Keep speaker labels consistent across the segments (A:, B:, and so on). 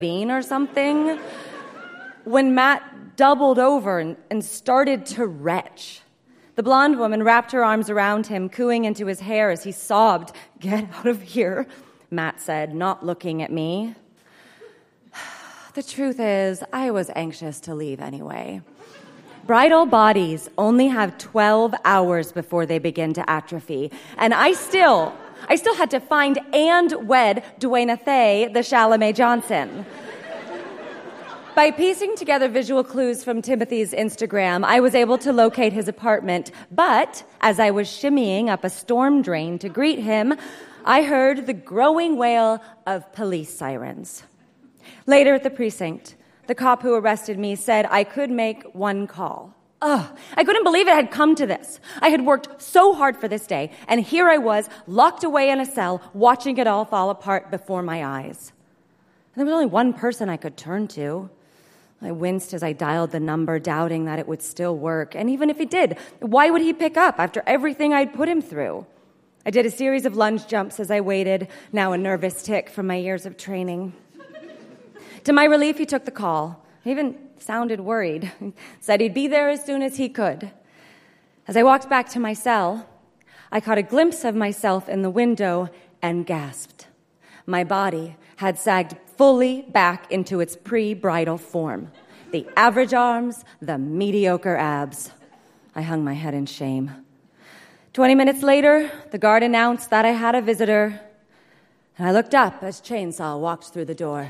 A: bean or something, when Matt doubled over and started to retch. The blonde woman wrapped her arms around him, cooing into his hair as he sobbed. "Get out of here," Matt said, not looking at me. The truth is, I was anxious to leave anyway. Bridal bodies only have 12 hours before they begin to atrophy, and I still had to find and wed Dwayne Thay, the Chalamet Johnson. By piecing together visual clues from Timothy's Instagram, I was able to locate his apartment, but as I was shimmying up a storm drain to greet him, I heard the growing wail of police sirens. Later at the precinct, the cop who arrested me said I could make one call. I couldn't believe it had come to this. I had worked so hard for this day, and here I was, locked away in a cell, watching it all fall apart before my eyes. And there was only one person I could turn to. I winced as I dialed the number, doubting that it would still work. And even if it did, why would he pick up after everything I'd put him through? I did a series of lunge jumps as I waited, now a nervous tic from my years of training. To my relief, he took the call. He even sounded worried. He said he'd be there as soon as he could. As I walked back to my cell, I caught a glimpse of myself in the window and gasped. My body had sagged fully back into its pre-bridal form. The average arms, the mediocre abs. I hung my head in shame. 20 minutes later, the guard announced that I had a visitor, and I looked up as Chainsaw walked through the door.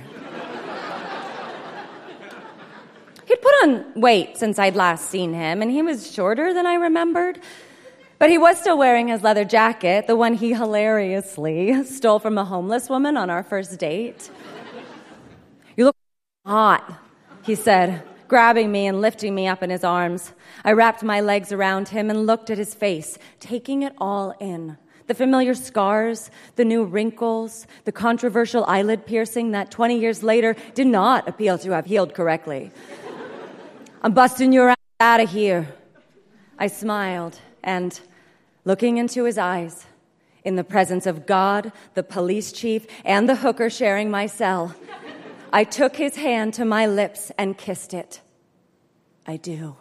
A: He'd put on weight since I'd last seen him, and he was shorter than I remembered. But he was still wearing his leather jacket, the one he hilariously stole from a homeless woman on our first date. "You look hot," he said, grabbing me and lifting me up in his arms. I wrapped my legs around him and looked at his face, taking it all in. The familiar scars, the new wrinkles, the controversial eyelid piercing that 20 years later did not appear to have healed correctly. "I'm busting your ass out of here." I smiled and, looking into his eyes, in the presence of God, the police chief, and the hooker sharing my cell, I took his hand to my lips and kissed it. "I do."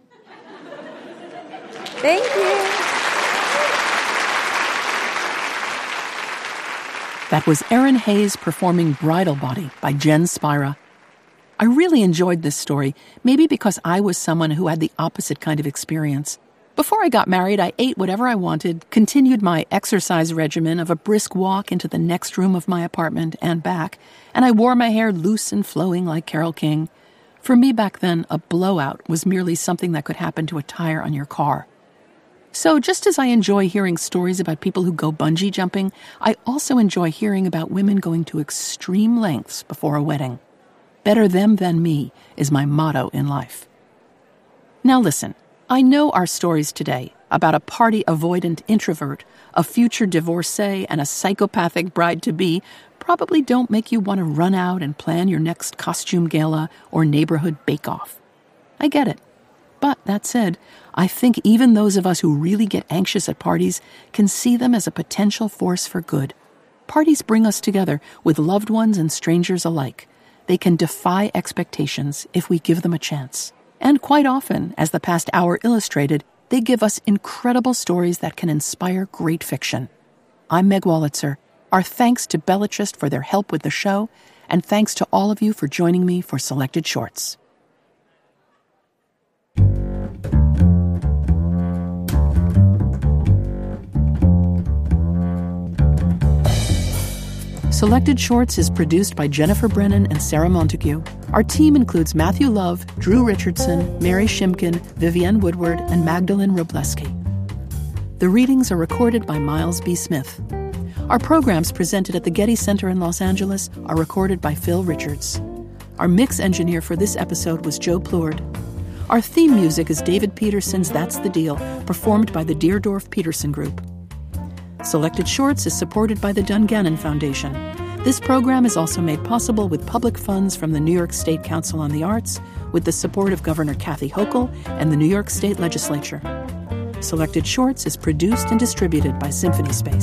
A: Thank you.
B: That was Erin Hayes performing Bridal Body by Jen Spira. I really enjoyed this story, maybe because I was someone who had the opposite kind of experience. Before I got married, I ate whatever I wanted, continued my exercise regimen of a brisk walk into the next room of my apartment and back, and I wore my hair loose and flowing like Carole King. For me back then, a blowout was merely something that could happen to a tire on your car. So just as I enjoy hearing stories about people who go bungee jumping, I also enjoy hearing about women going to extreme lengths before a wedding. Better them than me is my motto in life. Now listen, I know our stories today about a party-avoidant introvert, a future divorcee, and a psychopathic bride-to-be probably don't make you want to run out and plan your next costume gala or neighborhood bake-off. I get it. But that said, I think even those of us who really get anxious at parties can see them as a potential force for good. Parties bring us together with loved ones and strangers alike. They can defy expectations if we give them a chance. And quite often, as the past hour illustrated, they give us incredible stories that can inspire great fiction. I'm Meg Wolitzer. Our thanks to Bellatrist for their help with the show, and thanks to all of you for joining me for Selected Shorts. Selected Shorts is produced by Jennifer Brennan and Sarah Montague. Our team includes Matthew Love, Drew Richardson, Mary Shimkin, Vivienne Woodward, and Magdalene Robleski. The readings are recorded by Miles B. Smith. Our programs presented at the Getty Center in Los Angeles are recorded by Phil Richards. Our mix engineer for this episode was Joe Plourde. Our theme music is David Peterson's That's the Deal, performed by the Deerdorf Peterson Group. Selected Shorts is supported by the Dungannon Foundation. This program is also made possible with public funds from the New York State Council on the Arts, with the support of Governor Kathy Hochul and the New York State Legislature. Selected Shorts is produced and distributed by Symphony Space.